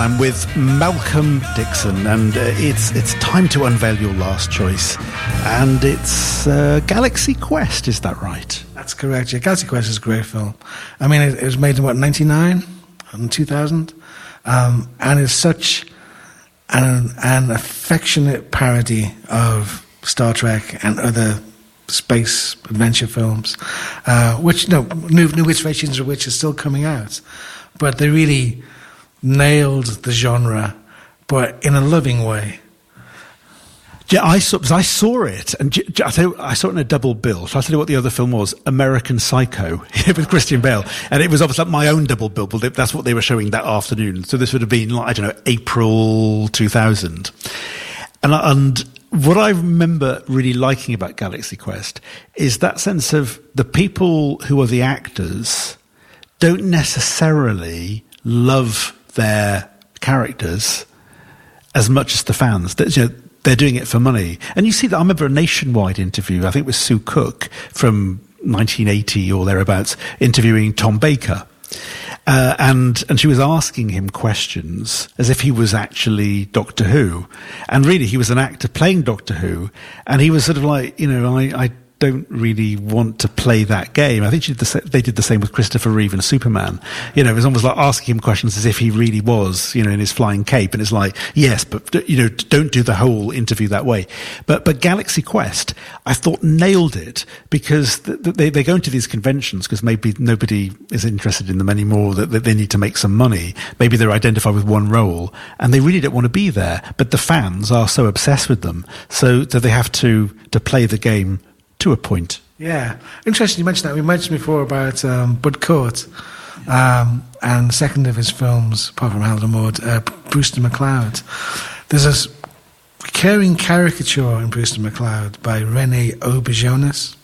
I'm with Malcolm Dixon, and it's time to unveil your last choice, and it's Galaxy Quest. Is that right? That's correct. Yeah, Galaxy Quest is a great film. I mean, it was made in what, 99 and 2000, and it's such an affectionate parody of Star Trek and other space adventure films, which new iterations of which are still coming out, but they really nailed the genre, but in a loving way. Yeah, I saw it, and I saw it in a double bill. So I'll tell you what the other film was: American Psycho with Christian Bale, and it was obviously my own double bill. But that's what they were showing that afternoon. So this would have been, like, I don't know, April 2000, and what I remember really liking about Galaxy Quest is that sense of the people who are the actors don't necessarily love their characters as much as the fans. They're doing it for money. And you see that. I remember a Nationwide interview, I think it was Sue Cook from 1980 or thereabouts, interviewing Tom Baker. And she was asking him questions as if he was actually Doctor Who. And really, he was an actor playing Doctor Who. And he was sort of like, I don't really want to play that game. I think they did the same with Christopher Reeve and Superman. It was almost like asking him questions as if he really was, in his flying cape. And it's like, yes, but, don't do the whole interview that way. But Galaxy Quest, I thought, nailed it, because they go into these conventions because maybe nobody is interested in them anymore, that they need to make some money. Maybe they're identified with one role and they really don't want to be there. But the fans are so obsessed with them, so that they have to play the game to a point. Yeah. Interesting you mentioned that. We mentioned before about Bud Cort, and second of his films, apart from Harold and Maude, Brewster McCloud. There's a recurring caricature in Brewster McCloud by Rene Auberjonas,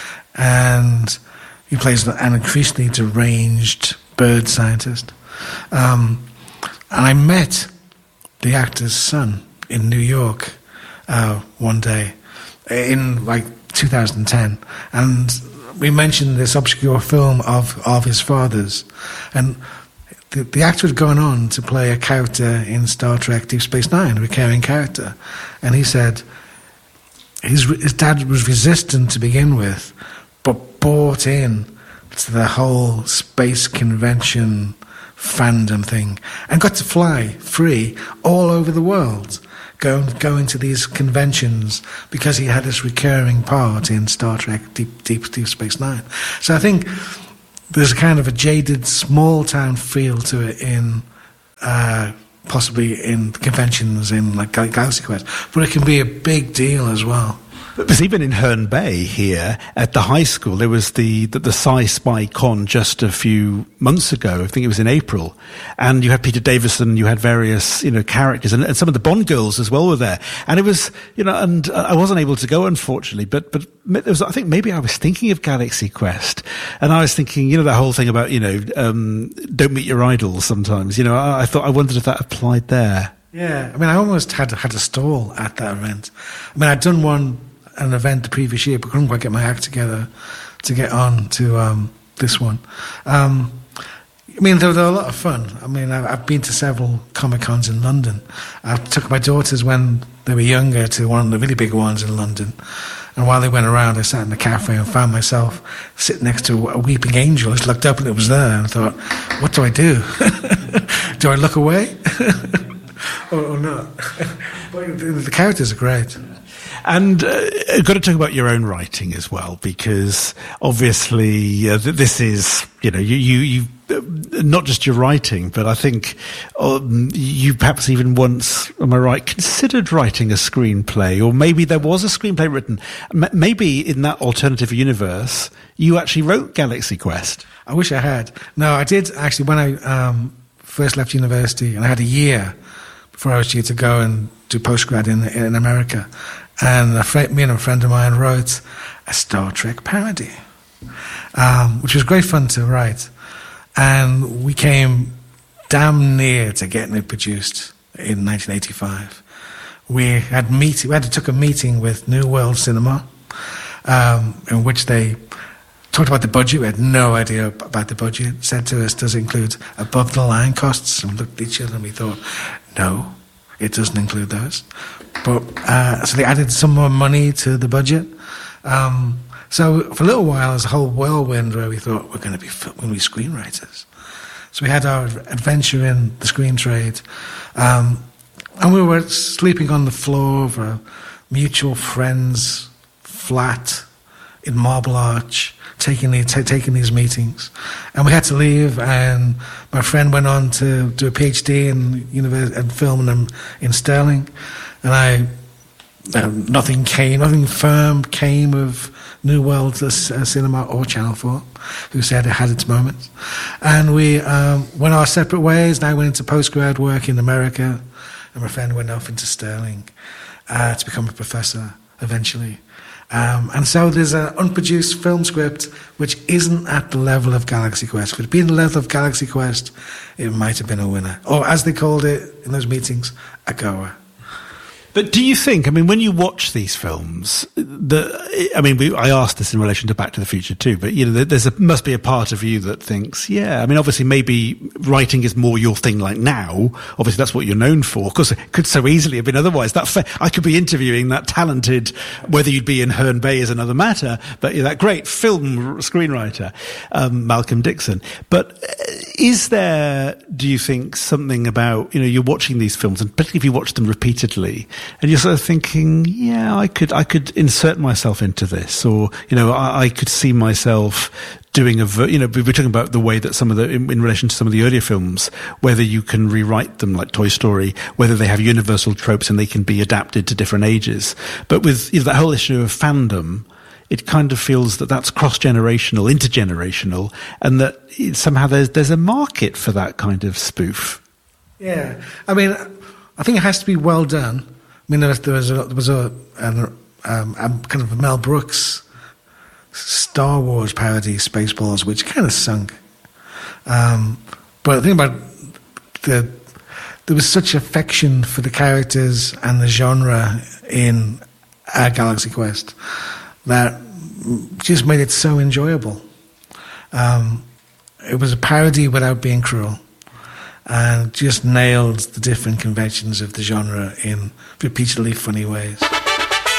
and he plays an increasingly deranged bird scientist. And I met the actor's son in New York one day in 2010, and we mentioned this obscure film of his father's, and the actor had gone on to play a character in Star Trek Deep Space Nine, a recurring character, and he said his dad was resistant to begin with, but bought in to the whole space convention fandom thing and got to fly free all over the world, going to these conventions because he had this recurring part in Star Trek Deep Space Nine. So I think there's a kind of a jaded small town feel to it in possibly in conventions in like Galaxy Quest, but it can be a big deal as well. Because even in Herne Bay here at the high school, there was the Sci-Spy Con just a few months ago. I think it was in April, and you had Peter Davison, you had various characters, and some of the Bond girls as well were there. And it was and I wasn't able to go, unfortunately. But there was, I think maybe I was thinking of Galaxy Quest, and I was thinking that whole thing about don't meet your idols sometimes. I wondered if that applied there. Yeah, I mean, I almost had a stall at that event. I mean, I'd done an event the previous year, but couldn't quite get my act together to get on to this one. I mean, they were a lot of fun. I mean, I've been to several Comic-Cons in London. I took my daughters when they were younger to one of the really big ones in London. And while they went around, I sat in the cafe and found myself sitting next to a weeping angel. I just looked up and it was there, and I thought, what do I do? Do I look away? or not? But the characters are great. And I've got to talk about your own writing as well, because obviously this is, you not just your writing, but I think you perhaps even once, am I right, considered writing a screenplay, or maybe there was a screenplay written. Maybe in that alternative universe, you actually wrote Galaxy Quest. I wish I had. No, I did actually when I first left university, and I had a year before I was due to go and do postgrad in America. And me and a friend of mine wrote a Star Trek parody, which was great fun to write. And we came damn near to getting it produced in 1985. We had took a meeting with New World Cinema, in which they talked about the budget. We had no idea about the budget. Said to us, does it include above-the-line costs? And we looked at each other and we thought, no, it doesn't include those. But so they added some more money to the budget. So for a little while, there's a whole whirlwind where we thought we're going to be screenwriters. So we had our adventure in the screen trade, and we were sleeping on the floor of a mutual friend's flat in Marble Arch, taking these meetings, and we had to leave. And my friend went on to do a PhD in film in Stirling, and nothing firm came of New World Cinema or Channel 4, who said it had its moments. And we went our separate ways. And I went into postgrad work in America, and my friend went off into Stirling to become a professor eventually. And so there's an unproduced film script which isn't at the level of Galaxy Quest. If it had been the level of Galaxy Quest, it might have been a winner. Or, as they called it in those meetings, a goer. But do you think, I mean, when you watch these films, I asked this in relation to Back to the Future too, but, must be a part of you that thinks, yeah, I mean, obviously maybe writing is more your thing like now. Obviously that's what you're known for. Of course, it could so easily have been otherwise. I could be interviewing that talented, whether you'd be in Herne Bay is another matter, but that great film screenwriter, Malcolm Dixon. But is there, do you think, something about, you're watching these films, and particularly if you watch them repeatedly, and you're sort of thinking, yeah, I could insert myself into this, or I could see myself doing we're talking about the way that in relation to some of the earlier films, whether you can rewrite them like Toy Story, whether they have universal tropes and they can be adapted to different ages. But with that whole issue of fandom, it kind of feels that that's cross-generational, intergenerational, and that somehow there's a market for that kind of spoof. Yeah, I mean, I think it has to be well done. I mean, there was a kind of a Mel Brooks Star Wars parody, Spaceballs, which kind of sunk. But the thing about there was such affection for the characters and the genre in Galaxy Quest that just made it so enjoyable. It was a parody without being cruel, and just nailed the different conventions of the genre in repeatedly funny ways.